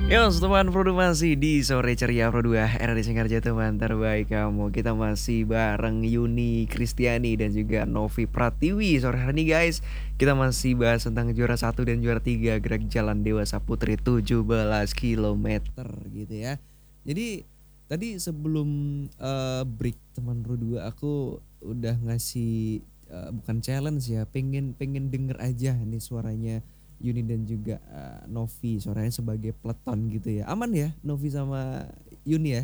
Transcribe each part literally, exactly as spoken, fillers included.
Yo, teman Pro masih di sore ceria Pro dua R D Singkarja teman terbaik kamu. Kita masih bareng Yuni Kristiani dan juga Novi Pratiwi. Sore hari ini guys, kita masih bahas tentang juara satu dan juara tiga gerak jalan Dewasa Putri tujuh belas kilometer gitu ya. Jadi tadi sebelum uh, break teman Pro dua aku udah ngasih uh, bukan challenge ya, pengen pengen denger aja nih suaranya Yuni dan juga uh, Novi, suaranya sebagai peleton gitu ya. Aman ya Novi sama Yuni ya?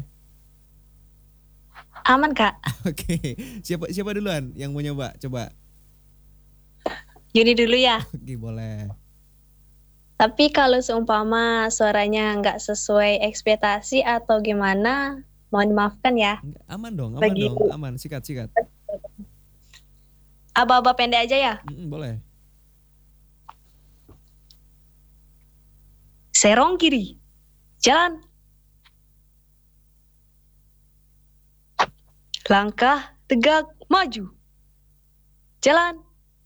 Aman Kak. Oke, siapa siapa duluan yang mau nyoba? Coba. Yuni dulu ya. Oke, boleh. Tapi kalau seumpama suaranya nggak sesuai ekspektasi atau gimana, mohon dimaafkan ya. Aman dong, aman Bagi... dong, aman. Sikat, sikat. Aba-aba pendek aja ya? Mm-mm, boleh. Serong kiri, jalan. Langkah tegak maju, jalan.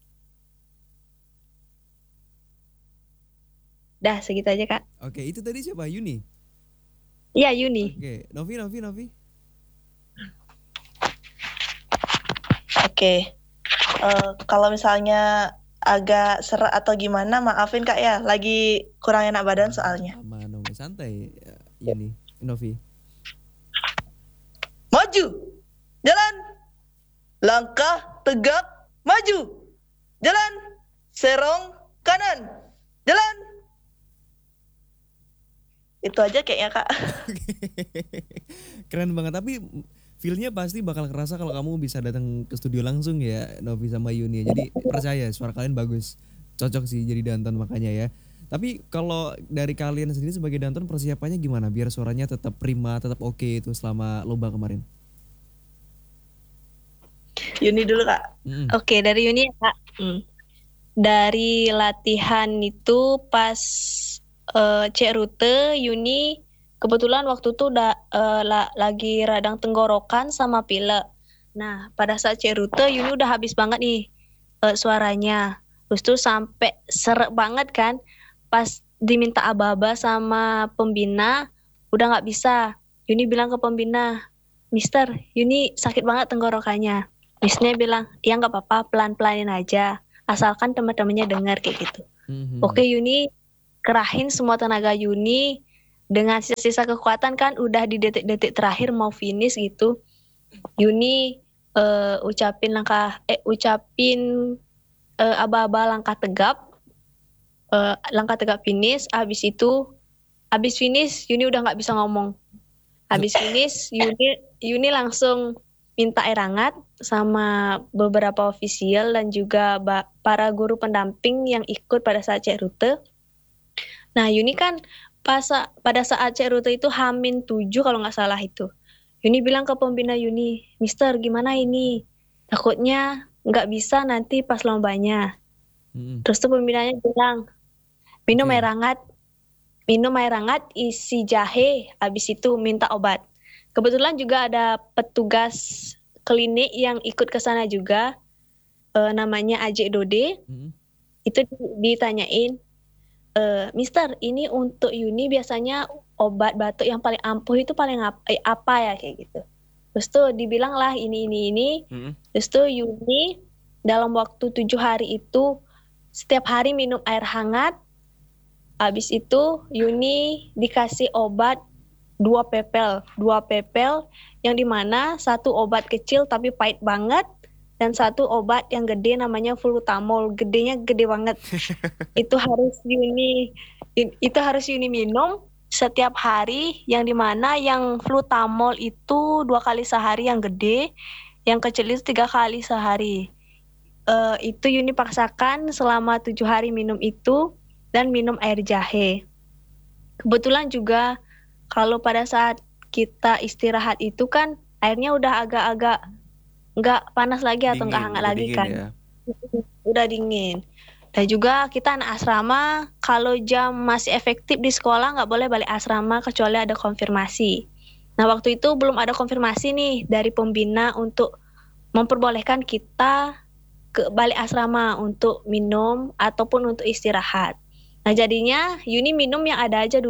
Dah segitu aja Kak. Oke, itu tadi siapa? Yuni? Iya Yuni. Oke, Novi, Novi, Novi. Oke, uh, kalau misalnya agak serak atau gimana, maafin Kak ya, lagi kurang enak badan soalnya. Aman, Novi, santai Yuni, Novi. Maju, jalan, langkah tegak maju, jalan, serong kanan, jalan. Itu aja kayaknya Kak. Keren banget, tapi feel-nya pasti bakal kerasa kalau kamu bisa datang ke studio langsung ya, Novi sama Yuni. Jadi percaya suara kalian bagus, cocok sih jadi danton makanya ya. Tapi kalau dari kalian sendiri sebagai danton persiapannya gimana biar suaranya tetap prima, tetap oke okay itu selama lomba kemarin? Yuni dulu Kak. Mm. Oke, okay, dari Yuni ya Kak. Hmm. Dari latihan itu pas uh, cek rute, Yuni kebetulan waktu itu udah uh, la- lagi radang tenggorokan sama pilek. Nah, pada saat cek rute, Yuni udah habis banget nih uh, suaranya. Terus tuh sampai seret banget kan. Pas diminta aba-aba sama pembina, udah nggak bisa. Yuni bilang ke pembina, Mister, Yuni sakit banget tenggorokannya. Misternya bilang, ya nggak apa-apa, pelan-pelanin aja. Asalkan teman-temannya dengar kayak gitu. Mm-hmm. Oke Yuni, kerahin semua tenaga Yuni. Dengan sisa-sisa kekuatan kan udah di detik-detik terakhir mau finish gitu. Yuni uh, ucapin langkah, eh ucapin uh, aba-aba langkah tegap. Uh, langkah tegap finish, habis itu habis finish Yuni udah nggak bisa ngomong. Habis finish Yuni Yuni langsung minta air hangat sama beberapa ofisial dan juga ba- para guru pendamping yang ikut pada saat cek rute. Nah Yuni kan pas pada saat cek rute itu Hamin tujuh kalau nggak salah itu. Yuni bilang ke pembina Yuni, Mister gimana ini? Takutnya nggak bisa nanti pas lombanya. Hmm. Terus tuh pembinanya bilang, minum okay. air hangat, minum air hangat isi jahe, habis itu minta obat. Kebetulan juga ada petugas klinik yang ikut ke sana juga, e, namanya Ajek Dode. Hmm. Itu ditanyain, e, Mister, ini untuk Yuni biasanya obat batuk yang paling ampuh itu paling ap- eh, apa ya kayak gitu. Terus tuh dibilang lah ini ini ini. Hmm. Terus tuh Yuni dalam waktu tujuh hari itu setiap hari minum air hangat. Habis itu Yuni dikasih obat dua pepel, dua pepel yang dimana satu obat kecil tapi pahit banget dan satu obat yang gede namanya flutamol, gedenya gede banget. Itu harus Yuni, itu harus Yuni minum setiap hari, yang dimana yang flutamol itu dua kali sehari yang gede, yang kecil itu tiga kali sehari. Uh, itu Yuni paksakan selama tujuh hari minum itu dan minum air jahe. Kebetulan juga kalau pada saat kita istirahat itu kan airnya udah agak-agak nggak panas lagi atau nggak hangat lagi kan. Ya. Udah dingin. Dan juga kita anak asrama, kalau jam masih efektif di sekolah nggak boleh balik asrama kecuali ada konfirmasi. Nah waktu itu belum ada konfirmasi nih dari pembina untuk memperbolehkan kita ke balik asrama untuk minum ataupun untuk istirahat. Nah jadinya Yuni minum yang ada aja dulu.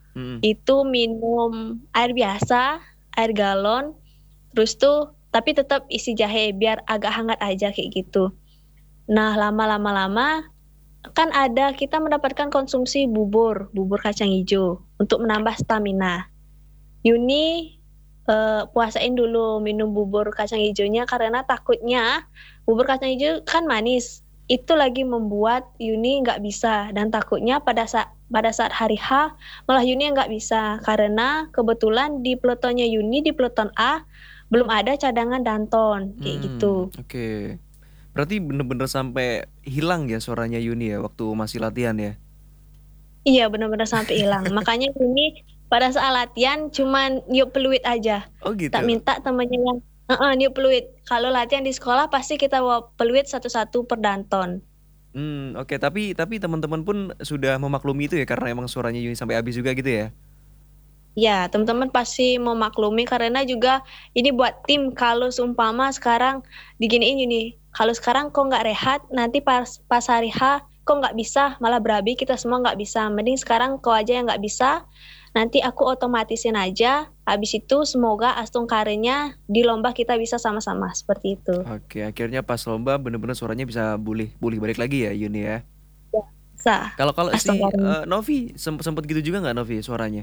Mm-mm. itu minum air biasa, air galon, terus tuh tapi tetap isi jahe biar agak hangat aja kayak gitu. Nah, lama-lama lama kan ada kita mendapatkan konsumsi bubur, bubur kacang hijau untuk menambah stamina. Yuni eh, puasain dulu minum bubur kacang hijaunya karena takutnya bubur kacang hijau kan manis. Itu lagi membuat Yuni nggak bisa dan takutnya pada saat pada saat hari H malah Yuni nggak bisa karena kebetulan di peletonnya Yuni di peleton A belum ada cadangan Danton kayak Hmm, gitu. oke. Berarti bener-bener sampai hilang ya suaranya Yuni ya waktu masih latihan ya? Iya benar-benar sampai hilang. Makanya Yuni pada saat latihan cuman niup peluit aja. Oh Tak gitu. minta temennya yang "Heeh, niup peluit." Kalau latihan di sekolah pasti kita bawa peluit satu-satu per Danton. Hmm, oke. Tapi tapi teman-teman pun sudah memaklumi itu ya karena emang suaranya Yuni sampai habis juga gitu ya? Ya, teman-teman pasti memaklumi karena juga ini buat tim kalau seumpama sekarang diginiin ini. Kalau sekarang kok nggak rehat, nanti pas pas hari H kok nggak bisa, malah berabi kita semua nggak bisa. Mending sekarang kau aja yang nggak bisa, nanti aku otomatisin aja. Habis itu semoga Astung Karenya di lomba kita bisa sama-sama seperti itu. Oke, akhirnya pas lomba bener-bener suaranya bisa pulih pulih balik lagi ya Yuni ya. Ya, bisa Kalau kalau Astung si Karenya. eh, Novi sem- sempet gitu juga nggak Novi suaranya?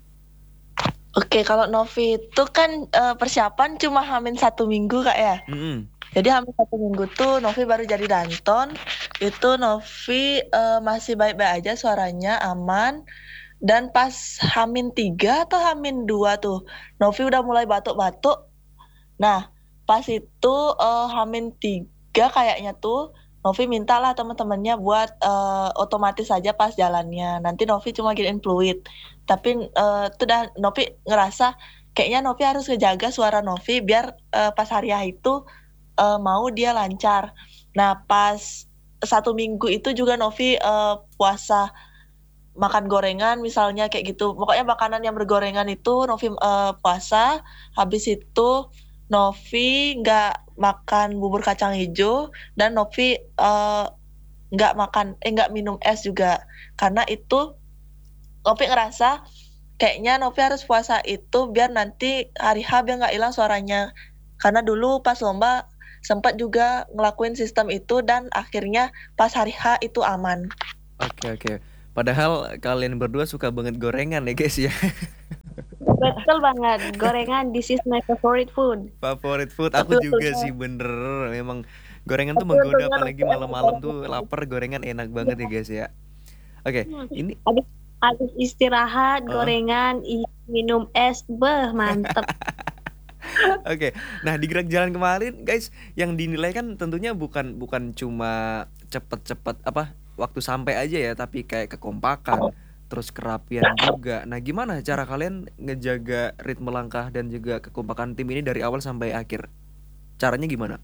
Oke, kalau Novi itu kan eh, persiapan cuma hamin satu minggu kak ya. Mm-mm. Jadi hamin satu minggu tuh Novi baru jadi Danton. Itu Novi eh, masih baik-baik aja suaranya aman. Dan pas hamin tiga atau hamin dua tuh Novi udah mulai batuk-batuk. Nah pas itu eh, hamin tiga kayaknya tuh Novi mintalah teman-temannya buat eh, otomatis aja pas jalannya. Nanti Novi cuma giniin fluid. Tapi eh, itu udah Novi ngerasa kayaknya Novi harus ngejaga suara Novi biar eh, pas hari H itu eh, mau dia lancar. Nah pas satu minggu itu juga Novi eh, puasa makan gorengan misalnya kayak gitu. Pokoknya makanan yang bergorengan itu Novi eh, puasa. Habis itu Novi nggak makan bubur kacang hijau dan Novi eh, nggak makan eh nggak minum es juga karena itu Novi ngerasa kayaknya Novi harus puasa itu biar nanti hari H biar nggak hilang suaranya. Karena dulu pas lomba sempat juga ngelakuin sistem itu dan akhirnya pas hari H itu aman. Oke oke. Padahal kalian berdua suka banget gorengan ya guys ya. Betul banget, gorengan this is my favorite food. Favorit food aku Betul juga banget. sih bener. Memang gorengan tuh Betul menggoda banget. apalagi malam-malam tuh lapar gorengan enak banget ya guys ya. Oke, ini Habis, habis istirahat, uh, gorengan, i- minum es, beh mantep. oke. Nah, di gerak jalan kemarin guys yang dinilai kan tentunya bukan bukan cuma cepet-cepet apa waktu sampai aja ya, tapi kayak kekompakan, terus kerapian juga. Nah, gimana cara kalian ngejaga ritme langkah dan juga kekompakan tim ini dari awal sampai akhir? Caranya gimana?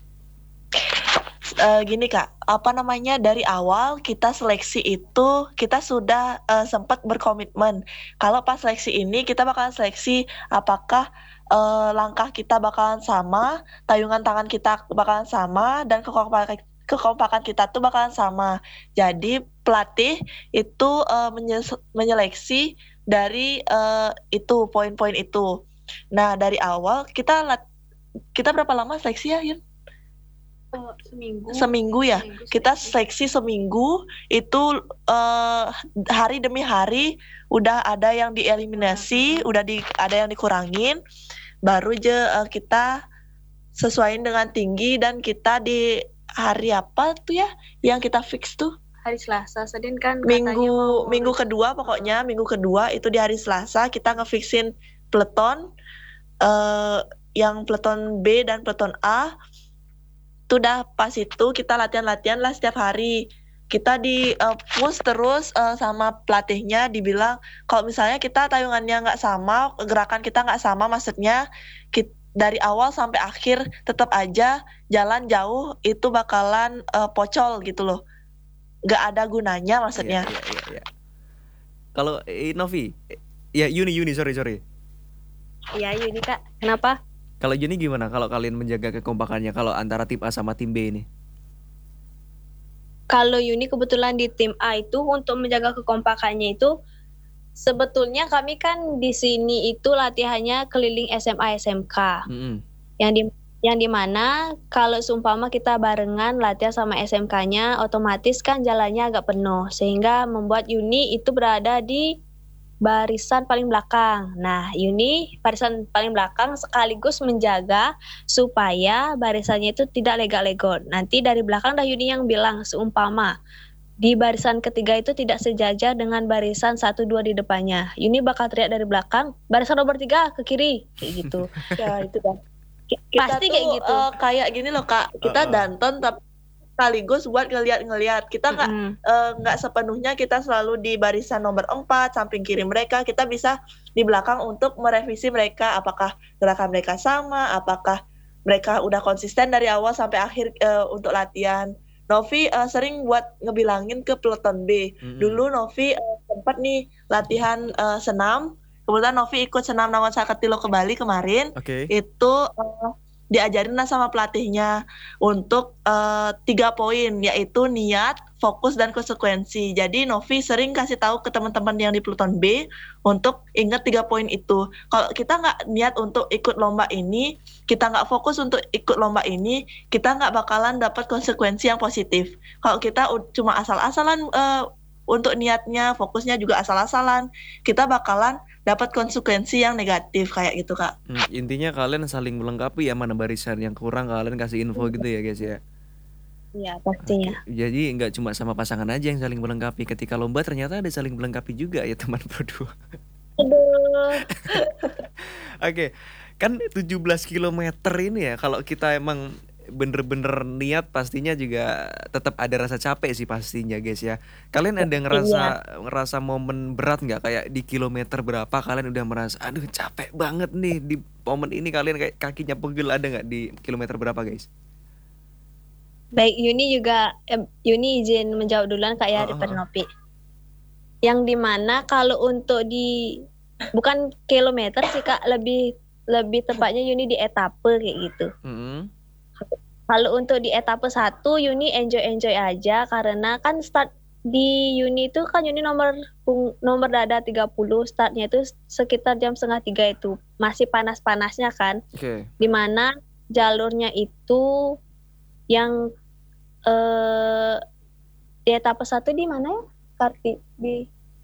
Eh, gini kak, apa namanya dari awal kita seleksi itu kita sudah eh, sempat berkomitmen. Kalau pas seleksi ini kita bakalan seleksi apakah eh, langkah kita bakalan sama, tayungan tangan kita bakalan sama, dan kekompakan kekompakan kita tuh bakalan sama. Jadi pelatih itu eh, menye- menyeleksi dari eh, itu poin-poin itu. Nah dari awal kita lat- kita berapa lama seleksi ya Yun? Seminggu. Seminggu ya. Seminggu Kita seleksi. seleksi seminggu itu eh, hari demi hari udah ada yang dieliminasi, udah di ada yang dikurangin, baru aja eh, kita sesuaiin dengan tinggi dan kita di hari apa tuh ya yang kita fix tuh Hari Selasa, Senin kan katanya minggu mau minggu kedua pokoknya minggu kedua itu di hari Selasa kita ngefixin peleton eh, yang peleton B dan peleton A itu udah pas itu kita latihan-latihan lah setiap hari kita di uh, push terus uh, sama pelatihnya dibilang kalau misalnya kita tayungannya nggak sama gerakan kita nggak sama maksudnya kit- dari awal sampai akhir tetap aja jalan jauh itu bakalan uh, pocol gitu loh nggak ada gunanya Iya, maksudnya. iya, iya, iya. Kalau eh, Novi, eh, ya Yuni Yuni sorry sorry. Iya, Yuni Kak. Kenapa? Kalau Yuni gimana? Kalau kalian menjaga kekompakannya kalau antara tim A sama tim B ini? Kalau Yuni kebetulan di tim A itu untuk menjaga kekompakannya itu sebetulnya kami kan di sini itu latihannya keliling S M A S M K. Mm-mm. Yang di yang di mana kalau seumpama kita barengan latihan sama S M K-nya, otomatis kan jalannya agak penuh sehingga membuat Yuni itu berada di barisan paling belakang. Nah, Yuni barisan paling belakang sekaligus menjaga supaya barisannya itu tidak legak-legot. Nanti dari belakang dah Yuni yang bilang seumpama di barisan ketiga itu tidak sejajar dengan barisan satu dua di depannya. Yuni bakal teriak dari belakang, barisan nomor tiga ke kiri, kayak gitu. Ya itu kan. Kita Pasti tuh, kayak gitu. uh, kayak gini loh Kak, kita Uh-uh. danton tapi sekaligus buat ngeliat-ngeliat. Kita nggak Mm-mm. uh, nggak sepenuhnya kita selalu di barisan nomor empat samping kiri mereka. Kita bisa di belakang untuk merevisi mereka, apakah gerakan mereka sama, apakah mereka udah konsisten dari awal sampai akhir uh, untuk latihan. Novi uh, sering buat ngebilangin ke peloton B. Mm-mm. Dulu Novi uh, sempat nih latihan uh, senam. Kebetulan Novi ikut senam Nawan Sakatilo ke Bali kemarin. Oke. Itu uh, diajarin lah sama pelatihnya untuk uh, tiga poin, yaitu niat, fokus, dan konsekuensi. Jadi Novi sering kasih tahu ke teman-teman yang di peloton B untuk ingat tiga poin itu. Kalau kita nggak niat untuk ikut lomba ini, kita nggak fokus untuk ikut lomba ini, kita nggak bakalan dapat konsekuensi yang positif. Kalau kita u- cuma asal-asalan uh, untuk niatnya, fokusnya juga asal-asalan, kita bakalan dapat konsekuensi yang negatif kayak gitu Kak. Hmm, intinya kalian saling melengkapi ya, mana barisan yang kurang kalian kasih info gitu ya guys ya. Iya, pastinya. Oke, jadi nggak cuma sama pasangan aja yang saling melengkapi. Ketika lomba ternyata ada saling melengkapi juga ya teman berdua. Aduh. Oke, kan tujuh belas kilometer ini ya, kalau kita emang bener-bener niat pastinya juga tetap ada rasa capek sih pastinya guys ya. Kalian ada ngerasa ngerasa momen berat nggak, kayak di kilometer berapa kalian udah merasa aduh capek banget nih di momen ini, kalian kayak kakinya pegel, ada nggak di kilometer berapa guys? Baik, Yuni juga eh, Yuni izin menjawab duluan Kak ya, Oh, oh, daripada oh. Nopi. Yang dimana kalau untuk di bukan kilometer sih Kak, lebih lebih tepatnya Yuni di etape kayak gitu. Mm-mm. Kalau untuk di etape satu Yuni enjoy-enjoy aja karena kan start di Yuni itu kan Yuni nomor pung- nomor dada tiga puluh, startnya itu sekitar jam setengah tiga itu. Masih panas-panasnya kan. Oke. Dimana jalurnya itu yang eh di etapa satu di mana ya? Karti di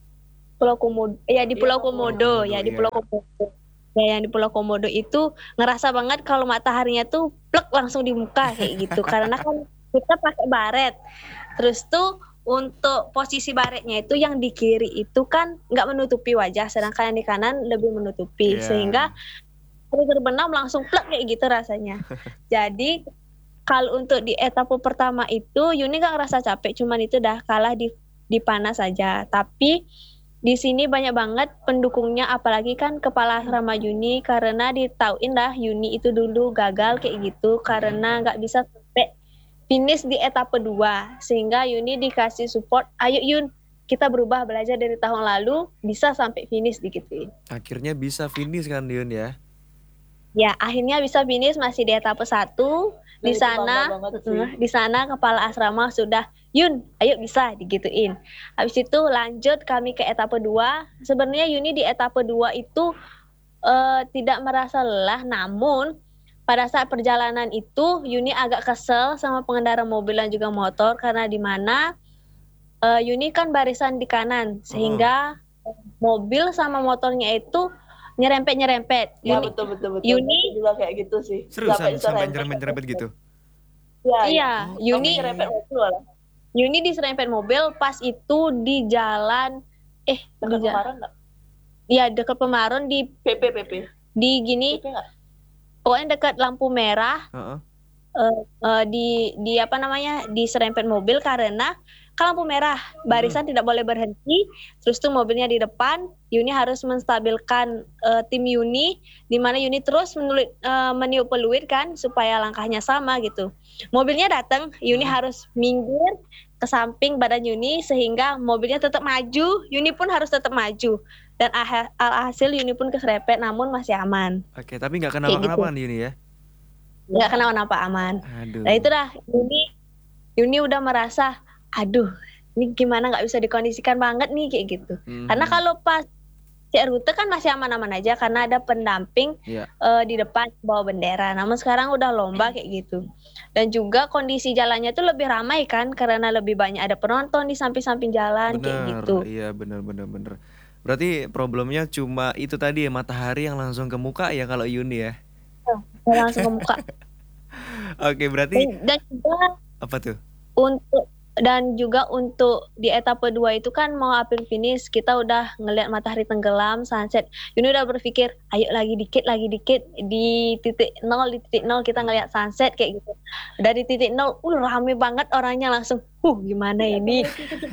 Pulau Komodo. Ya di Iya, Pulau Pulau Komodo, Komodo, ya di ya. Pulau Komodo. Ya yang di Pulau Komodo itu ngerasa banget kalau mataharinya tuh plek langsung di muka kayak gitu. Karena kan kita pakai baret. Terus tuh untuk posisi baretnya itu yang di kiri itu kan nggak menutupi wajah, sedangkan yang di kanan lebih menutupi. Iya. Sehingga hari terbenam langsung plek kayak gitu rasanya. Jadi kalau untuk di etapa pertama itu Yuni gak ngerasa capek, cuman itu dah kalah di di panas saja. Tapi di sini banyak banget pendukungnya, apalagi kan kepala asrama Yuni, karena ditauin dah Yuni itu dulu gagal kayak gitu karena nggak bisa sampai finish di etapa dua, sehingga Yuni dikasih support, ayo Yun kita berubah, belajar dari tahun lalu bisa sampai finish digituin. Akhirnya bisa finish kan Dion ya? Ya akhirnya bisa finish masih di etapa satu. Dan Di itu bangga sana banget sih. uh, di sana kepala asrama sudah Yun ayo bisa digituin. Habis itu lanjut kami ke etapa dua. Sebenarnya Yuni di etapa dua itu uh, tidak merasa lelah, namun pada saat perjalanan itu Yuni agak kesel sama pengendara mobil dan juga motor karena di mana uh, Yuni kan barisan di kanan sehingga mobil sama motornya itu nyerempet-nyerempet. Ya Yuni, betul betul betul. Yuni Aku juga kayak gitu sih. Seriusan sampai diserempet. nyerempet-nyerempet gitu? Iya. iya, Oh, Yuni Yuni nyerempet mobil lah. Yuni diserempet mobil pas itu di jalan eh di Dekat ja- kemarin nggak? ya dekat Pemaron di P P P P. di gini P P nggak? pokoknya dekat lampu merah Heeh. eh, eh, di di apa namanya diserempet mobil karena kan lampu merah barisan tidak boleh berhenti, terus tuh mobilnya di depan, Yuni harus menstabilkan eh, tim Yuni, di mana Yuni terus menulit, eh, meniup peluit kan supaya langkahnya sama gitu. Mobilnya datang, Yuni Hmm. harus minggir ke samping badan Yuni sehingga mobilnya tetap maju, Yuni pun harus tetap maju, dan ah- alhasil Yuni pun keserempet namun masih aman, Oke, tapi nggak Kayak kenapa-kenapa gitu. nih Yuni ya? nggak kenapa-napa, aman. Aduh. Nah itu dah Yuni Yuni udah merasa aduh ini gimana nggak bisa dikondisikan banget nih kayak gitu. Mhm. Karena kalau pas Cek rute kan masih aman-aman aja karena ada pendamping Iya. eh, di depan bawa bendera. Namun sekarang udah lomba kayak gitu. Dan juga kondisi jalannya tuh lebih ramai kan karena lebih banyak ada penonton di samping-samping jalan kayak Bener, gitu. iya bener bener bener. Berarti problemnya cuma itu tadi ya, matahari yang langsung ke muka ya kalau Yuni ya. Saya langsung ke muka. Oke, berarti Dan, dan juga apa tuh? untuk dan juga untuk di etapa dua itu kan mau hampir finish, kita udah ngelihat matahari tenggelam, sunset. Yuni udah berpikir, ayo lagi dikit, lagi dikit di titik nol, di titik nol kita ngelihat sunset kayak gitu. Dari titik nol, uh rame banget orangnya langsung, uh gimana ini?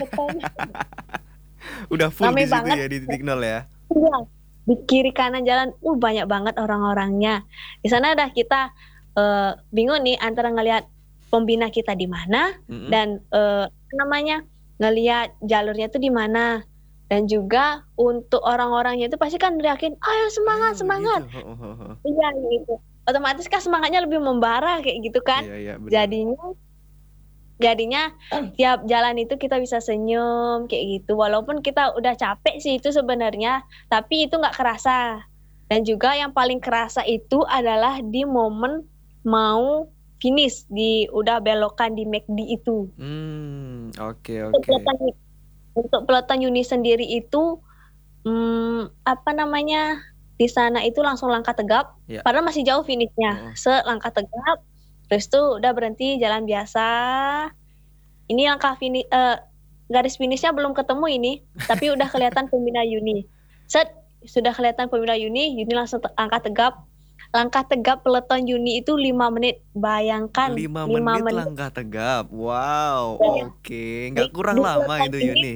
Udah full Rame di situ banget. ya di titik nol ya. Iya, di kiri kanan jalan, uh banyak banget orang-orangnya. Di sana udah kita eh, bingung nih antara ngelihat pembina kita di mana Mm-mm. dan eh, apa namanya ngelihat jalurnya itu di mana, dan juga untuk orang-orangnya itu pasti kan teriakin ayo semangat Ayo, semangat gitu. Ho, ho, ho. iya gitu, otomatis kan semangatnya lebih membara kayak gitu kan. Iya iya bener. jadinya jadinya tiap jalan itu kita bisa senyum kayak gitu, walaupun kita udah capek sih itu sebenarnya, tapi itu nggak kerasa. Dan juga yang paling kerasa itu adalah di momen mau finish di udah belokan di McD itu. Hmm, oke Untuk oke. peloton untuk peloton Yuni sendiri itu hmm, apa namanya di sana itu langsung langkah tegap, Ya. padahal masih jauh finishnya, Oh. selangkah tegap, terus tuh udah berhenti jalan biasa. Ini langkah finish, eh, garis finishnya belum ketemu ini, tapi udah kelihatan pembina Yuni. Set, sudah kelihatan pembina Yuni, Yuni langsung te- langkah tegap. Langkah tegap peloton Yuni itu lima menit. Bayangkan Lima lima menit menit. langkah tegap. Wow, Iya. oke. Nggak Di- kurang di lama peloton itu ini- Yuni.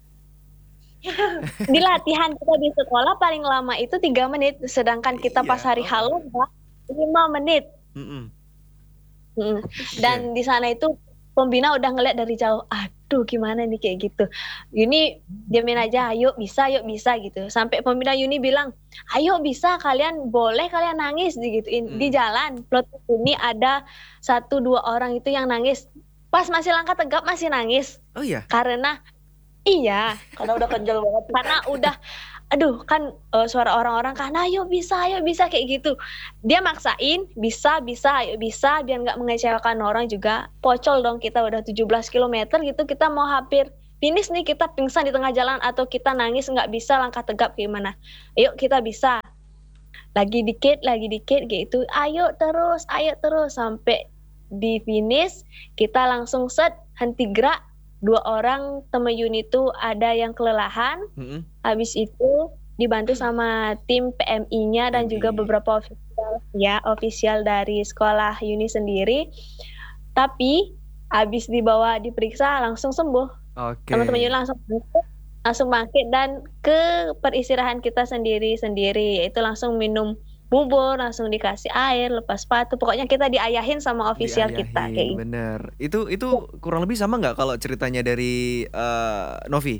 Di latihan kita di sekolah paling lama itu tiga menit, sedangkan kita Iya, pas hari oh. halo lima menit. Mm-mm. Mm. Dan di sana itu pembina udah ngeliat dari jauh, aduh gimana nih kayak gitu. Yuni diamin aja, ayo bisa, yuk bisa gitu. Sampai pembina Yuni bilang, ayo bisa, kalian boleh kalian nangis digituin Hmm. di jalan. Plot Yuni ada satu dua orang itu yang nangis. Pas masih langkah tegap masih nangis Oh iya. karena iya, Karena udah kenjal banget. karena udah aduh kan eh, suara orang-orang kan ayo bisa ayo bisa kayak gitu, dia maksain bisa bisa ayo bisa biar nggak mengecewakan orang juga. Pocol dong, kita udah tujuh belas kilometer gitu, kita mau hampir finish nih, kita pingsan di tengah jalan atau kita nangis nggak bisa langkah tegap gimana. Ayo kita bisa, lagi dikit lagi dikit gitu, ayo terus ayo terus sampai di finish kita langsung set henti gerak. Dua orang teman Yuni itu ada yang kelelahan. Mm-mm. Habis itu dibantu sama tim P M I-nya dan P M I. juga beberapa ofisial ya, ofisial dari sekolah Yuni sendiri. Tapi habis dibawa diperiksa langsung sembuh. Oke. Teman-teman Yuni langsung bangkit, langsung bangkit dan ke peristirahan kita sendiri-sendiri, yaitu langsung minum bubur, langsung dikasih air, lepas sepatu. Pokoknya kita diayahin sama ofisial kita Diayahin, kayak gitu. bener. Itu itu kurang lebih sama nggak kalau ceritanya dari eh, Novi?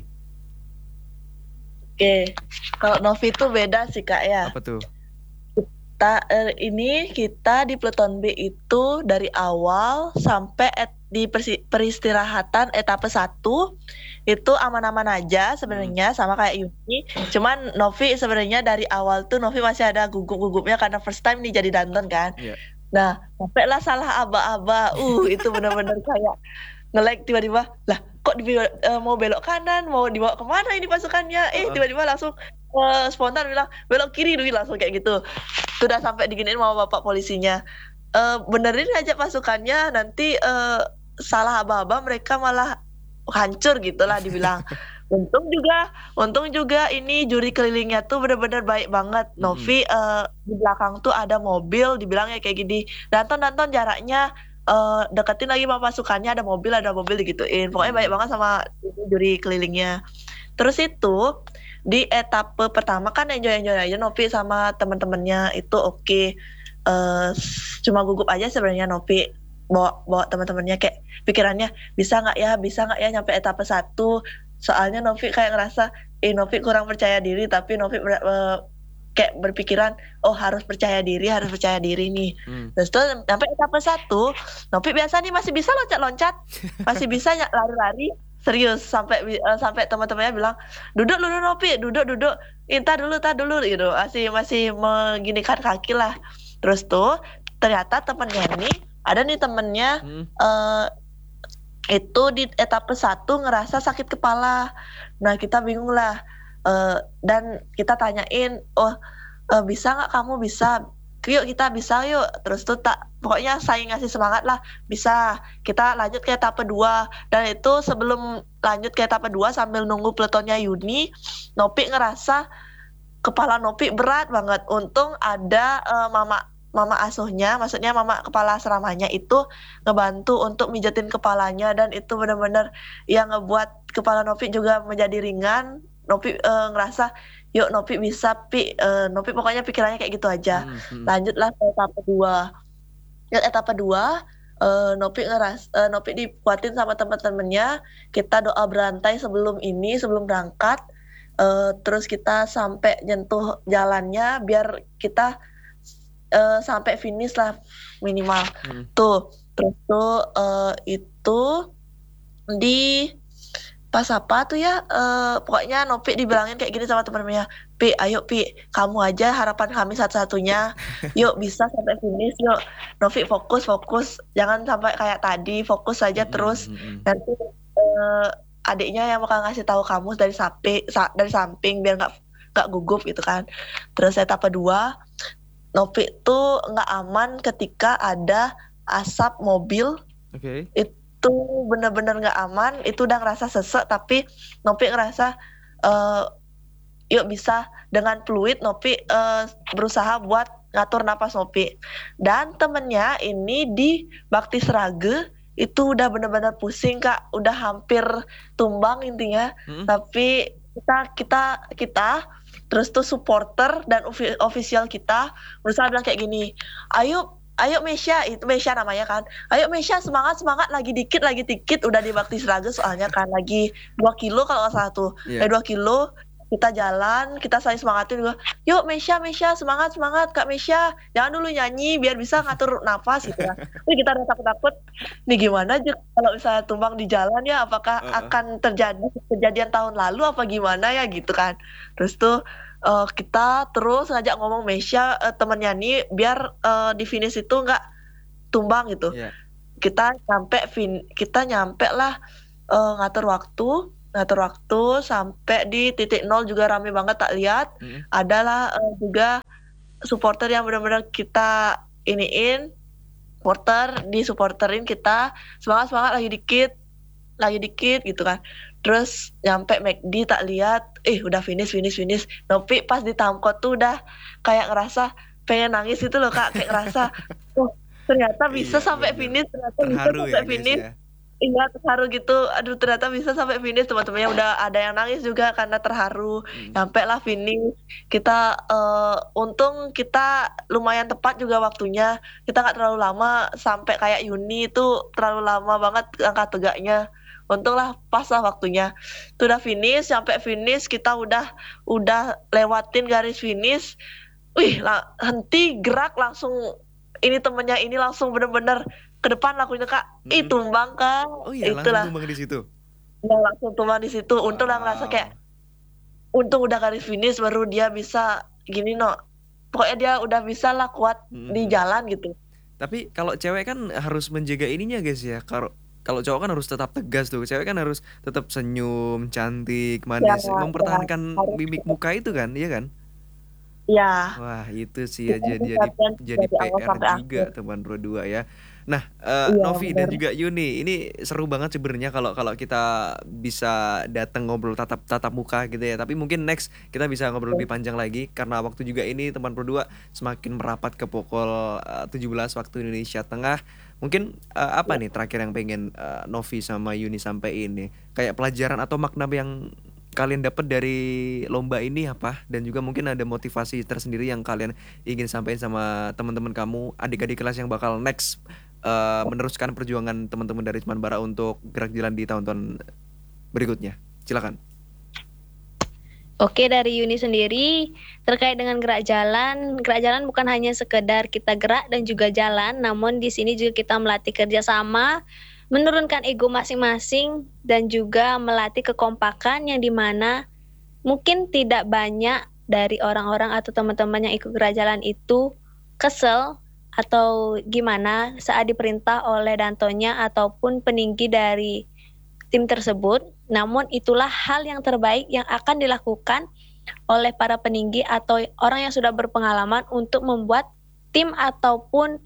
Oke, kalau Novi itu beda sih Kak ya. Apa tuh? Ta, eh, ini kita di Pluton B itu dari awal sampai et- di persi- peristirahatan etapa satu itu aman-aman aja sebenarnya, sama kayak Yuni. Cuman Novi sebenarnya dari awal tuh Novi masih ada gugup-gugupnya karena first time nih jadi danton kan. Iya. Nah, sampailah salah aba-aba. Uh, itu benar-benar kayak nge-lag tiba-tiba. Lah, kok di, eh, mau belok kanan, mau dibawa kemana ini pasukannya? Eh, Uh-uh. tiba-tiba langsung eh, spontan bilang belok kiri dulu, langsung kayak gitu. Sudah sampai diginiin sama bapak polisinya. Eh, benerin aja pasukannya, nanti eh, salah aba-aba mereka malah hancur gitulah dibilang. Untung juga, untung juga ini juri kelilingnya tuh bener-bener baik banget. Mm-mm. Novi eh, di belakang tuh ada mobil, dibilangnya kayak gini. Danton, Danton jaraknya eh, deketin lagi sama pasukannya, ada mobil, ada mobil digituin. Pokoknya Hmm. baik banget sama ini juri kelilingnya. Terus itu di etape pertama kan enjoy-enjoy aja Novi sama teman-temannya itu oke. Eh, cuma gugup aja sebenarnya Novi bawa bawa teman-temannya, kayak pikirannya bisa nggak ya bisa nggak ya nyampe etape satu. Soalnya Novi kayak ngerasa eh Novi kurang percaya diri, tapi Novi ber- eh, kayak berpikiran oh harus percaya diri harus percaya diri nih. Hmm. Terus tuh sampai etape satu Novi biasa nih masih bisa loncat-loncat, masih bisa ny- lari-lari serius sampai bi- eh, sampai teman-temannya bilang duduk dulu Novi, duduk duduk. "Entar dulu entar dulu," gitu, masih masih mengginikan kaki lah. Terus tuh ternyata temennya ini, ada nih temennya, Mhm. eee, itu di etape satu ngerasa sakit kepala. Nah kita bingung lah, eee, dan kita tanyain, "Oh, eee, bisa nggak kamu bisa? Yuk kita bisa yuk." Terus tuh tak pokoknya saling ngasih semangat lah, "Bisa, kita lanjut ke etape dua." Dan itu sebelum lanjut ke etape dua sambil nunggu peletonnya Yuni, Nopik ngerasa kepala Nopik berat banget. Untung ada, eee, mama mama asuhnya, maksudnya mama kepala asramanya itu ngebantu untuk mijetin kepalanya dan itu bener-bener yang ngebuat kepala Nopik juga menjadi ringan. Nopik, eee, ngerasa, "Yuk Nopik bisa Pik," eee, Nopik pokoknya pikirannya kayak gitu aja. Mhm mhm. Lanjutlah ke etape dua. Ke etape dua, eee, Nopik ngeras eee, Nopik dikuatin sama temen-temennya, kita doa berantai sebelum ini, sebelum berangkat, eee, terus kita sampai nyentuh jalannya biar kita, eee, sampai finish lah minimal. Mhm. Tuh, terus tuh, eee, itu di pas apa tuh ya, eee, pokoknya Nopik dibilangin kayak gini sama temen-temennya, "Pik, ayo Pik, kamu aja harapan kami satu-satunya. Yuk bisa sampai finish yuk. Nopik fokus fokus, jangan sampai kayak tadi, fokus aja terus. Mhm mhm. Nanti, eee, adiknya yang bakal ngasih tahu kamu dari sapi sa dari samping biar nggak nggak gugup," gitu kan. Terus etape dua, Nopik tuh nggak aman ketika ada asap mobil. Oke. Itu bener-bener nggak aman, itu udah ngerasa sesek tapi Nopik ngerasa, eee, yuk bisa. Dengan fluid Nopik, eee, berusaha buat ngatur napas Nopik. Dan temennya ini di Baktisrage, itu udah bener-bener pusing Kak, udah hampir tumbang intinya. Mhm. Tapi kita kita kita, terus tuh supporter dan ofi official kita berusaha bilang kayak gini, "Ayo ayo Mesya," itu Mesya namanya kan, "Ayo Mesya semangat semangat, lagi dikit lagi dikit." Udah di Baktisrage soalnya kan, lagi dua kilo kalau nggak salah tuh. Iya. Udah dua kilo, kita jalan, kita saling semangatin juga, "Yuk Mesya Mesya, semangat semangat Kak Mesya, jangan dulu nyanyi biar bisa ngatur napas," gitu kan. Tapi kita udah takut-takut, "Nih gimana Jek kalau misalnya tumbang di jalan ya, apakah Heeh. akan terjadi kejadian tahun lalu apa gimana ya?" Gitu kan. Terus tuh, eee, kita terus ngajak ngomong Mesya, eee, temennya nih biar, eee, di finish itu nggak tumbang gitu. Iya. Kita nyampe fin kita nyampe lah, eee, ngatur waktu ngatur waktu sampai di titik nol juga rame banget tak lihat. Mhm. Adalah, eee, juga supporter yang bener-bener kita iniin, supporter, disupporterin kita, "Semangat semangat, lagi dikit lagi dikit," gitu kan. Terus nyampe McD tak lihat, ih udah finish finish finish. Nopik pas di Tamkot tuh udah kayak ngerasa pengen nangis gitu loh Kak, kayak ngerasa, "Oh ternyata bisa Iya sampai bener. finish ternyata bisa Terharu sampai ya guys finish." ya? Iya terharu gitu, aduh ternyata bisa sampai finish, teman-temannya udah ada yang nangis juga karena terharu. Mhm. Nyampelah finish, kita, eee, untung kita lumayan tepat juga waktunya, kita nggak terlalu lama sampai kayak Yuni itu terlalu lama banget angkat tegaknya. Untunglah pas lah waktunya. Itu udah finish, sampai finish kita udah udah lewatin garis finish, wih la henti, gerak langsung ini temennya ini langsung bener-bener ke depan lakunya Kak, ih Mhm. tumbang Kak, Oh iya langsung itulah. tumbang di situ? Iya langsung tumbang di situ, untung udah ngerasa kayak, Wow. untung udah garis finish baru dia bisa gini no, pokoknya dia udah bisalah kuat Mhm di mhm. jalan gitu. Tapi kalau cewek kan harus menjaga ininya guys ya, karo kalau cowok kan harus tetap tegas tuh, cewek kan harus tetap senyum, cantik, Iya manis, iya, mempertahankan harus mimik tetap. muka itu kan, iya kan? Iya. Wah itu sih ya Kita jadi harus jadi latihan jadi dari awal P R sampai akhir. juga teman berdua ya. Nah, eee, Iya Novi dan bener. juga Yuni, ini seru banget sebenarnya kalau kalau kita bisa datang ngobrol tatap tatap muka gitu ya. Tapi mungkin next kita bisa ngobrol lebih panjang lagi karena waktu juga ini teman berdua semakin merapat ke pukul, eee, tujuh belas waktu Indonesia Tengah. Mungkin, eee, apa nih terakhir yang pengen, eee, Novi sama Yuni sampein nih? Kayak pelajaran atau makna yang kalian dapat dari lomba ini apa? Dan juga mungkin ada motivasi tersendiri yang kalian ingin sampein sama teman-teman kamu, adik-adik kelas yang bakal next, eee, meneruskan perjuangan teman-teman dari Semarang Barat untuk gerak jalan di tahun-tahun berikutnya. Silakan. Oke, dari Yuni sendiri terkait dengan gerak jalan, gerak jalan bukan hanya sekedar kita gerak dan juga jalan, namun di sini juga kita melatih kerjasama, menurunkan ego masing-masing dan juga melatih kekompakan yang di mana mungkin tidak banyak dari orang-orang atau teman-teman yang ikut gerak jalan itu kesel atau gimana saat diperintah oleh dantonnya ataupun peninggi dari tim tersebut. Namun itulah hal yang terbaik yang akan dilakukan oleh para peninggi atau orang yang sudah berpengalaman untuk membuat tim ataupun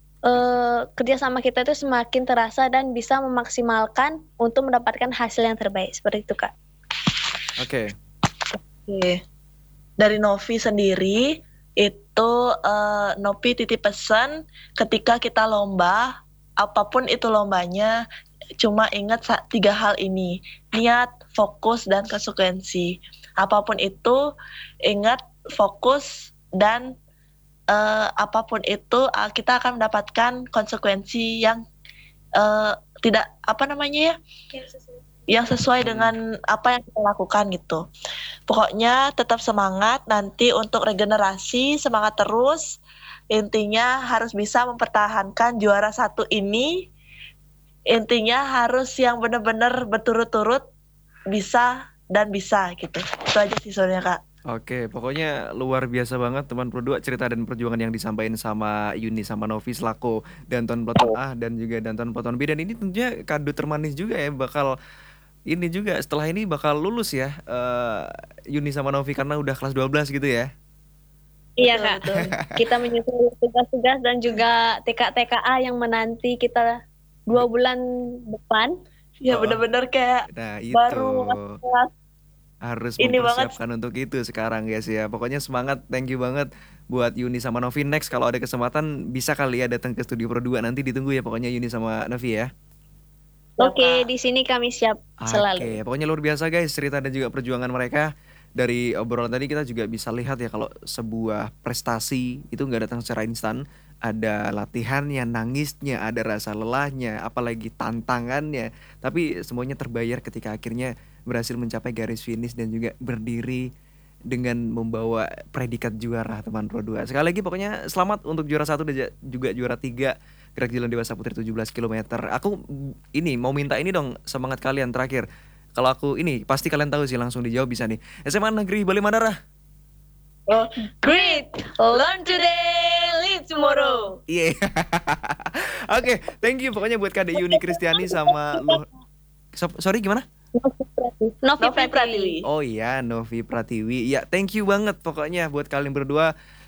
uh, kerjasama kita itu semakin terasa dan bisa memaksimalkan untuk mendapatkan hasil yang terbaik. Seperti itu, Kak. Oke. Oke. Dari Novi sendiri, itu uh, Novi titip pesan ketika kita lomba, apapun itu lombanya, cuma ingat sa- tiga hal ini: niat, fokus, dan konsekuensi. Apapun itu, ingat, fokus, dan uh, apapun itu uh, kita akan mendapatkan konsekuensi yang uh, tidak apa namanya ya, yang sesuai dengan apa yang kita lakukan gitu. Pokoknya tetap semangat, nanti untuk regenerasi semangat terus. Intinya harus bisa mempertahankan juara satu ini. Intinya harus yang benar-benar berturut-turut bisa dan bisa gitu. Itu aja sih soalnya, Kak. Oke, pokoknya luar biasa banget teman Pro dua cerita dan perjuangan yang disampaikan sama Yuni sama Novi selaku Danton Platon A dan juga Danton Platon B, dan ini tentunya kado termanis juga ya, bakal ini juga setelah ini bakal lulus ya uh, Yuni sama Novi karena udah kelas dua belas gitu ya. Iya, Kak. Kita menyusul tugas-tugas dan juga T K T K A yang menanti kita dua bulan depan. Ya Oh. benar-benar kayak Nah itu baru kelas. harus Ini banget. mempersiapkan untuk itu sekarang guys ya. Pokoknya semangat, thank you banget buat Yuni sama Novi. Next kalau ada kesempatan bisa kali ya datang ke Studio Pro dua, nanti ditunggu ya pokoknya Yuni sama Novi ya. Oke, di sini kami siap selalu. Oke, pokoknya luar biasa guys cerita dan juga perjuangan mereka. Dari obrolan tadi kita juga bisa lihat ya kalau sebuah prestasi itu nggak datang secara instan. Ada latihannya, nangisnya, ada rasa lelahnya, apalagi tantangannya. Tapi semuanya terbayar ketika akhirnya berhasil mencapai garis finish dan juga berdiri dengan membawa predikat juara teman Pro dua. Sekali lagi pokoknya selamat untuk juara satu dan juga juara tiga gerak jalan dewasa putri tujuh belas kilometer. Aku ini mau minta ini dong semangat kalian terakhir. Kalau aku ini pasti kalian tahu sih, langsung dijawab bisa nih. S M A Negeri Bali Mandara. Oh, Great, learn today, lead tomorrow. Iya. Yeah. Oke, okay, thank you pokoknya buat Kak Yuni Kristiani sama lu. So, sorry gimana? Novi Novi Pratiwi. Pratiwi. Oh iya, Novi Pratiwi. Ya, thank you banget pokoknya buat kalian berdua.